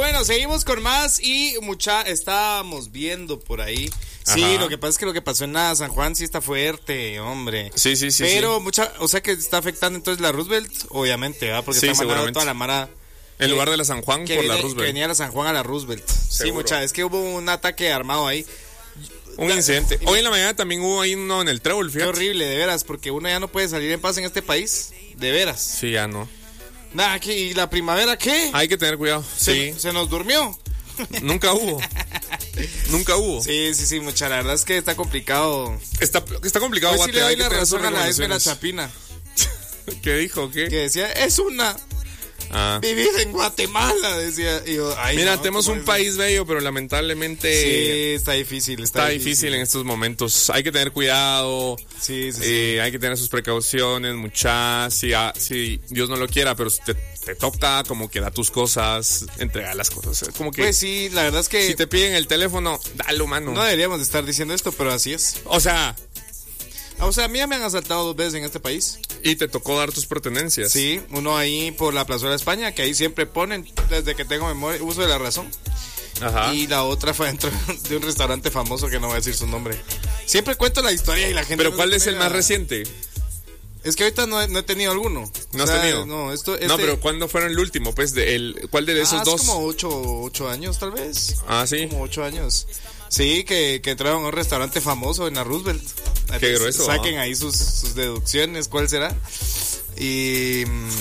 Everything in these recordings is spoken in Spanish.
bueno, seguimos con más y estábamos viendo por ahí. Sí, Ajá. lo que pasa es que lo que pasó en la San Juan sí está fuerte, hombre. Sí. Pero o sea que está afectando entonces la Roosevelt, obviamente, ¿verdad? Porque Sí, está mandando seguramente. toda la mara. En lugar de la San Juan, por la Que Roosevelt. venía la San Juan a la Roosevelt. Seguro. Sí, es que hubo un ataque armado ahí. Un incidente. Hoy en la mañana también hubo ahí uno en el Trébol, Qué fíjate. horrible, de veras, porque uno ya no puede salir en paz en este país. De veras. Sí, ya no. Nada, ¿y la primavera qué? Hay que tener cuidado. Sí. Se nos durmió. Nunca hubo. Nunca hubo. Sí, mucha. La verdad es que está complicado. Está complicado, Hoy sí Guate. le Hay doy que la tener sus razón a la Esme la recomendaciones. Chapina, ¿Qué dijo? ¿Qué? que decía, es una Ah. vivir en Guatemala, decía. Y yo, ay, Mira, no, tenemos ¿cómo un es? país bello, pero lamentablemente Sí, está difícil. está difícil en estos momentos. Hay que tener cuidado. Sí. Hay que tener sus precauciones, muchas. Si Dios no lo quiera, pero si te toca, como que da tus cosas, entrega las cosas. Es como que Pues sí, la verdad es que si te piden el teléfono, dalo, mano. no deberíamos de estar diciendo esto, pero así es. O sea, O sea, a mí ya me han asaltado 2 veces en este país. y te tocó dar tus pertenencias. Sí, uno ahí por la Plazuela de España, que ahí siempre ponen, desde que tengo memoria, uso de la razón. Ajá. Y la otra fue dentro de un restaurante famoso que no voy a decir su nombre. Siempre cuento la historia y la gente... Pero no ¿cuál se es el pega. más reciente? Es que ahorita no he tenido alguno. ¿No O has sea, tenido? No, No, pero ¿cuándo fueron el último? Pues, ¿cuál de esos hace dos? como 8 años, tal vez. Ah, sí. Como 8 años. Sí, que entraron a un restaurante famoso en la Roosevelt. Qué grueso, Saquen ahí sus deducciones, ¿cuál será? Y...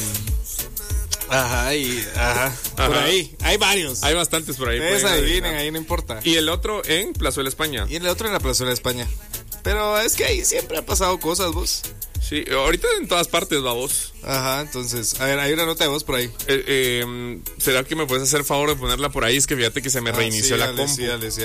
Ajá. Por ahí. Hay varios. Hay bastantes por ahí. Ustedes pueden adivinen, adivinar. ahí no importa. Y el otro en Plazuela España. Y el otro en la Plazuela de España. Pero es que ahí siempre han pasado cosas, vos. Sí, ahorita en todas partes, babos. Ajá, entonces, a ver, hay una nota de voz por ahí. ¿Será que me puedes hacer favor de ponerla por ahí? Es que fíjate que se me reinició sí, la dale, compu. Sí. Buenas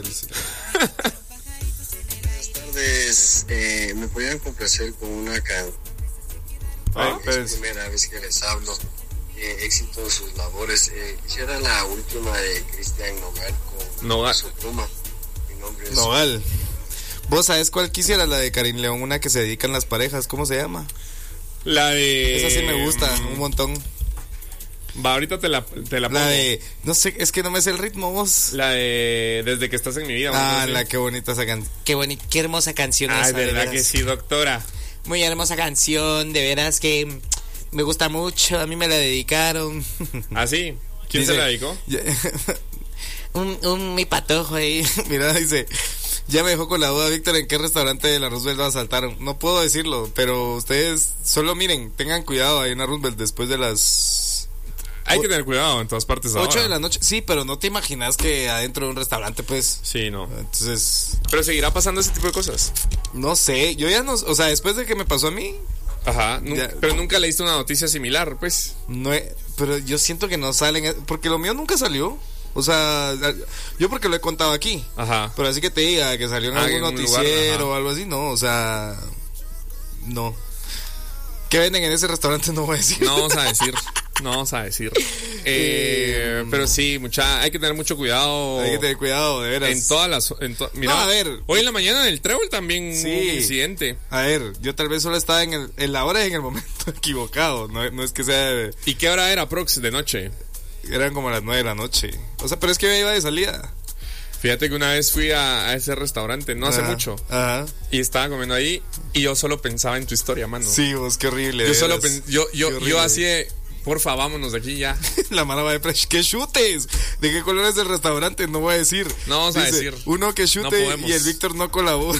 tardes, me podrían complacer con una canción. Ay, Es pues. primera vez que les hablo. Éxito en sus labores. Quisiera la última de Cristian Nogal con Nogal. Su Pluma. Mi nombre es Nogal. ¿Vos sabés cuál quisiera? La de Karim León, una que se dedican las parejas. ¿Cómo se llama? La de... Esa sí me gusta, un montón. Va, ahorita te la pongo. La de... No sé, es que no me sé el ritmo, vos. La de Desde que estás en mi vida. una cosa así. Qué bonita esa canción. Qué hermosa canción Ay, esa, de verdad veras. que sí, doctora. Muy hermosa canción, de veras que me gusta mucho. A mí me la dedicaron. ¿Ah, sí? ¿Quién Dice- se la dedicó? mi patojo ahí. Mira, dice... Ya me dejó con la duda, Víctor, en qué restaurante de la Roosevelt lo asaltaron. No puedo decirlo, pero ustedes solo miren, tengan cuidado ahí en la Roosevelt después de las Hay que tener cuidado en todas partes 8 ahora. de la noche. Sí, pero no te imaginas que adentro de un restaurante, pues... Sí, no. Entonces, Pero seguirá pasando ese tipo de cosas. no sé, yo ya no... O sea, después de que me pasó a mí, Ajá. Ya. Pero nunca leíste una noticia similar, pues. no pero yo siento que no salen... Porque lo mío nunca salió. O sea, yo porque lo he contado aquí. Ajá. Pero así que te diga que salió en Ah, algún en un noticiero lugar, o algo así, no, o sea, no. ¿Qué venden en ese restaurante? No voy a decir. No vamos a decir. No vamos a decir. Pero sí, hay que tener mucho cuidado. Hay que tener cuidado, de veras. En todas las. Mira, No, a ver. Hoy en la mañana en el Trébol también Sí. hubo un incidente. A ver, yo tal vez solo estaba en la hora y en el momento equivocado. No es que sea... ¿Y qué hora era, Prox, de noche? Eran como las 9 de la noche. O sea, pero es que yo iba de salida. Fíjate que una vez fui a ese restaurante, no hace Ajá, mucho, Ajá. y estaba comiendo ahí y yo solo pensaba en tu historia, mano. Sí, vos, qué horrible. Yo de solo veras. yo Qué horrible. así de, porfa, vámonos de aquí ya. La mala va de fresh. ¡Que chutes! ¿De qué color es el restaurante? No voy a decir. No vamos a Dice, decir. Uno que No chute podemos. y el Víctor no colabora.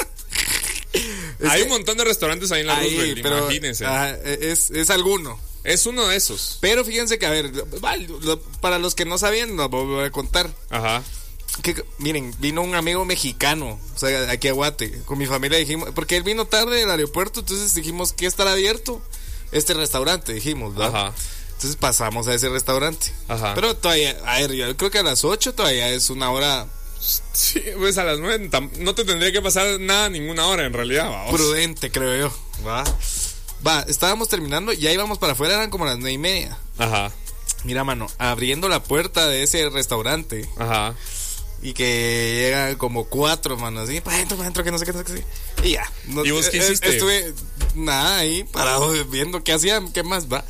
Es Hay que- un montón de restaurantes ahí en la ahí, Roosevelt, pero, imagínense. ajá, es alguno. Es uno de esos. Pero fíjense que, a ver, para los que no sabían, lo voy a contar. Ajá. Que, miren, vino un amigo mexicano, o sea, aquí a Guate. Con mi familia dijimos, porque él vino tarde del aeropuerto, entonces dijimos que estará abierto este restaurante, dijimos, ¿verdad? Ajá. Entonces pasamos a ese restaurante. Ajá. Pero todavía, a ver, yo creo que a las 8 todavía es una hora Sí, pues a las 9 no te tendría que pasar nada ninguna hora en realidad, vamos. prudente, creo yo. Va, estábamos terminando, ya íbamos para afuera, eran como las 9:30. Ajá. Mira, mano, abriendo la puerta de ese restaurante. Ajá. Y que llegan como 4, mano, así, para adentro, que no sé qué, no sé qué. Y ya. ¿Y vos qué hiciste? Estuve, nada, ahí, parado, viendo qué hacían, qué más, va.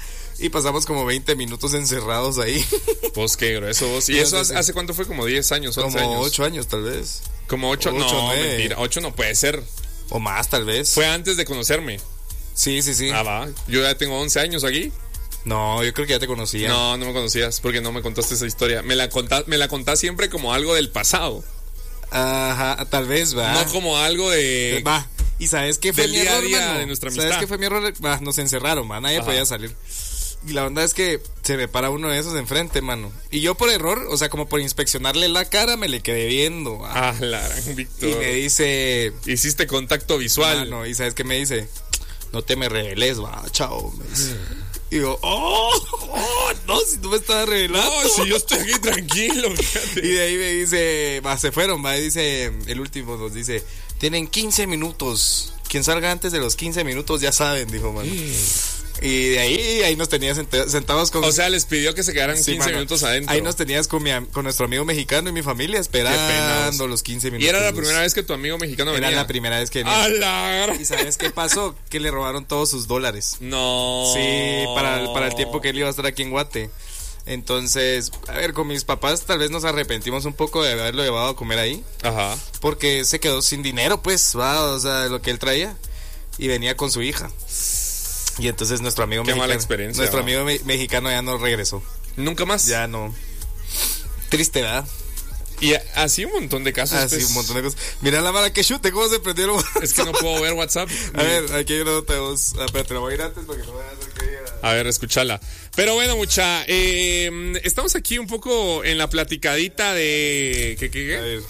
Y pasamos como 20 minutos encerrados ahí. Pues qué grueso vos. ¿Y eso hace cuánto fue? Como 10 años, 11 como años. 8 años tal vez. Como 8, no, 9. mentira, 8 no puede ser. O más tal vez. Fue antes de conocerme. Sí. Ah, va. Yo ya tengo 11 años aquí. No, yo creo que ya te conocía. No me conocías porque no me contaste esa historia. Me la contás siempre como algo del pasado. Ajá, tal vez, va. No como algo de... Va. ¿Y sabes qué fue del mi día a error, día mano? de nuestra amistad. ¿Sabes qué fue mi error? Va, nos encerraron, man. Nadie podía salir. Y la onda es que se me para uno de esos enfrente, mano. Y yo por error, o sea, como por inspeccionarle la cara, me le quedé viendo. Ah, la gran Víctor. Y me dice... Hiciste contacto visual. Mano, ¿y sabes qué me dice? No te me reveles, va, chao, me dice. Y yo, no, si tú me estabas revelando. No, si yo estoy aquí tranquilo, fíjate. Y de ahí me dice, va, se fueron, va, dice, el último nos dice, tienen 15 minutos. Quien salga antes de los 15 minutos ya saben, dijo, mano. Y de ahí nos tenías sentados con... O sea, les pidió que se quedaran 15 mano, minutos adentro. Ahí nos tenías con nuestro amigo mexicano y mi familia esperando los 15 minutos. ¿Y era la primera vez que tu amigo mexicano venía? Era la primera vez que venía. ¡Hala! ¿Y sabes qué pasó? Que le robaron todos sus dólares. No. Sí, para el tiempo que él iba a estar aquí en Guate. Entonces, a ver, con mis papás tal vez nos arrepentimos un poco de haberlo llevado a comer ahí. Ajá. Porque se quedó sin dinero, pues, va, o sea, lo que él traía. Y venía con su hija. Y entonces nuestro amigo mexicano. Qué mala experiencia. Nuestro amigo mexicano ya no regresó. ¿Nunca más? Ya no. Triste, ¿verdad? Y así un montón de casos. Así un montón de cosas. Mira la mala que chute, ¿cómo se prendieron? Es que no puedo ver WhatsApp. A ver, aquí hay una nota de voz. Pero te la voy a ir antes porque no voy a hacer que diga. A ver, escúchala. Pero bueno, mucha, estamos aquí un poco en la platicadita de... ¿Qué? A ver.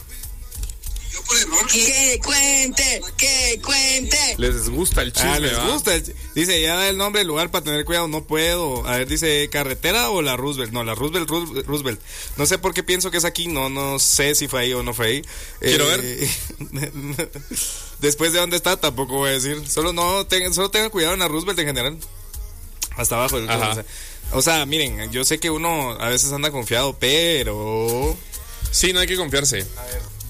Que cuente. Les gusta el chisme, les ¿va? gusta. Dice, ya da el nombre del lugar para tener cuidado, no puedo. A ver, dice, ¿carretera o la Roosevelt? No, la Roosevelt. No sé por qué pienso que es aquí, no sé si fue ahí o no fue ahí. Quiero ver. Después de dónde está, tampoco voy a decir. Solo tengan cuidado en la Roosevelt en general. Hasta abajo. O sea, miren, yo sé que uno a veces anda confiado, pero... Sí, no hay que confiarse. A ver.